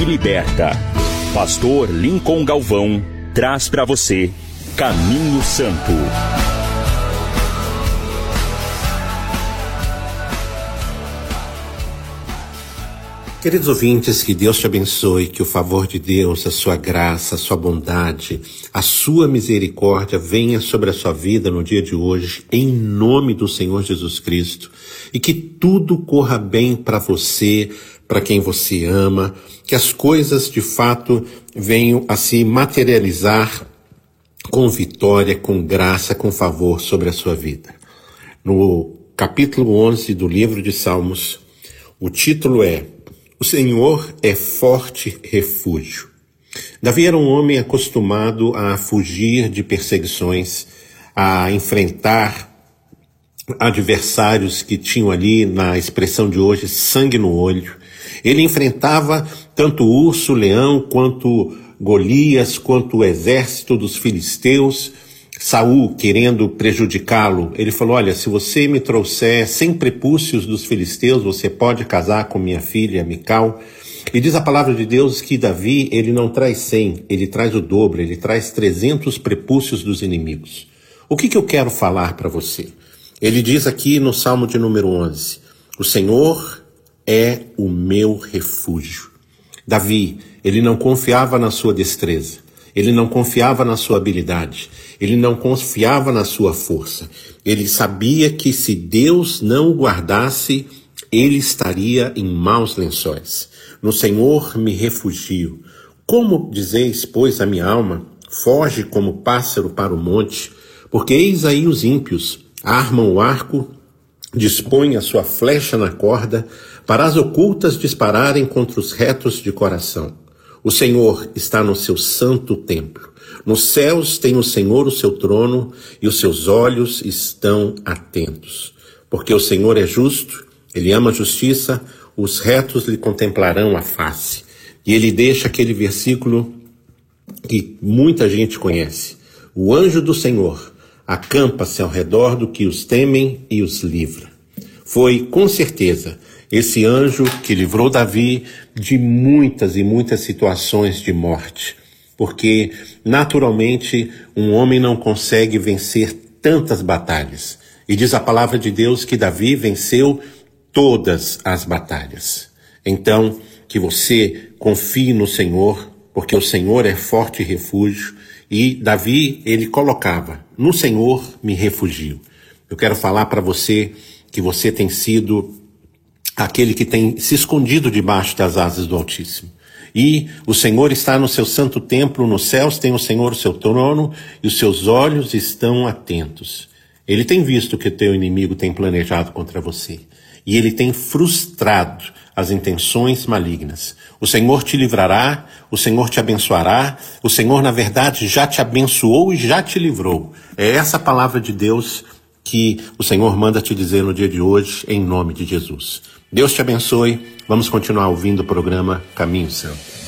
liberta. Pastor Lincoln Galvão traz para você Caminho Santo. Queridos ouvintes, que Deus te abençoe, que o favor de Deus, a sua graça, a sua bondade, a sua misericórdia venha sobre a sua vida no dia de hoje, em nome do Senhor Jesus Cristo, e que tudo corra bem para você, para quem você ama, que as coisas de fato venham a se materializar com vitória, com graça, com favor sobre a sua vida. No capítulo 11 do livro de Salmos, o título é: O Senhor é forte refúgio. Davi era um homem acostumado a fugir de perseguições, a enfrentar adversários que tinham ali, na expressão de hoje, sangue no olho. Ele enfrentava tanto o urso, o leão, quanto Golias, quanto o exército dos filisteus. Saul, querendo prejudicá-lo, ele falou: olha, se você me trouxer 100 prepúcios dos filisteus, você pode casar com minha filha Mical. E diz a palavra de Deus que Davi, ele não traz 100, ele traz o dobro, ele traz 300 prepúcios dos inimigos. O que eu quero falar para você? Ele diz aqui no Salmo de número 11, o Senhor é o meu refúgio. Davi, ele não confiava na sua destreza, ele não confiava na sua habilidade, ele não confiava na sua força. Ele sabia que se Deus não o guardasse, ele estaria em maus lençóis. No Senhor me refugio. Como dizeis, pois, a minha alma, foge como pássaro para o monte, porque eis aí os ímpios, armam o arco, dispõem a sua flecha na corda, para as ocultas dispararem contra os retos de coração. O Senhor está no seu santo templo. Nos céus tem o Senhor o seu trono, e os seus olhos estão atentos. Porque o Senhor é justo, ele ama a justiça, os retos lhe contemplarão a face. E ele deixa aquele versículo que muita gente conhece. O anjo do Senhor acampa-se ao redor do que os temem e os livra. Foi, com certeza, esse anjo que livrou Davi de muitas e muitas situações de morte. Porque, naturalmente, um homem não consegue vencer tantas batalhas. E diz a palavra de Deus que Davi venceu todas as batalhas. Então, que você confie no Senhor, porque o Senhor é forte refúgio. E Davi, ele colocava: no Senhor me refugio. Eu quero falar para você que você tem sido aquele que tem se escondido debaixo das asas do Altíssimo. E o Senhor está no seu santo templo, nos céus tem o Senhor o seu trono, e os seus olhos estão atentos. Ele tem visto o que o teu inimigo tem planejado contra você, e ele tem frustrado as intenções malignas. O Senhor te livrará, o Senhor te abençoará, o Senhor, na verdade, já te abençoou e já te livrou. É essa palavra de Deus que o Senhor manda te dizer no dia de hoje, em nome de Jesus. Deus te abençoe. Vamos continuar ouvindo o programa Caminho Santo.